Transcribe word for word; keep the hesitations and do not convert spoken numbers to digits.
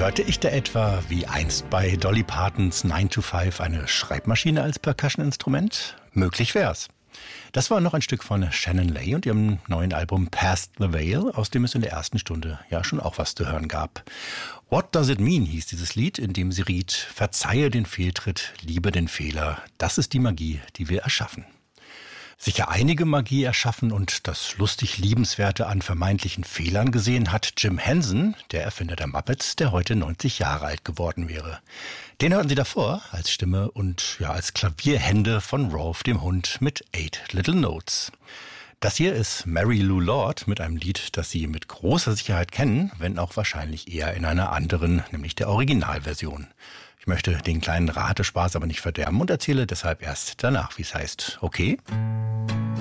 Hörte ich da etwa wie einst bei Dolly Partons nine to five eine Schreibmaschine als Percussion-Instrument? Möglich wär's. Das war noch ein Stück von Shannon Lay und ihrem neuen Album Past the Veil, aus dem es in der ersten Stunde ja schon auch was zu hören gab. What Does It Mean hieß dieses Lied, in dem sie riet: Verzeihe den Fehltritt, liebe den Fehler. Das ist die Magie, die wir erschaffen. Sicher einige Magie erschaffen und das lustig Liebenswerte an vermeintlichen Fehlern gesehen hat Jim Henson, der Erfinder der Muppets, der heute neunzig Jahre alt geworden wäre. Den hörten Sie davor als Stimme und ja als Klavierhände von Rolf, dem Hund, mit Eight Little Notes. Das hier ist Mary Lou Lord mit einem Lied, das Sie mit großer Sicherheit kennen, wenn auch wahrscheinlich eher in einer anderen, nämlich der Originalversion. Ich möchte den kleinen Ratespaß aber nicht verderben und erzähle deshalb erst danach, wie es heißt. Okay?